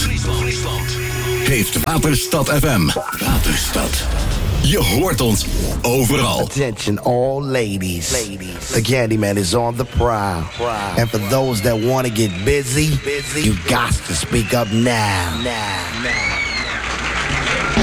Heeft Waterstad FM. Waterstad. Je hoort ons overal. Attention all ladies. The Candyman is on the prowl. And for those that want to get busy, you got to speak up now.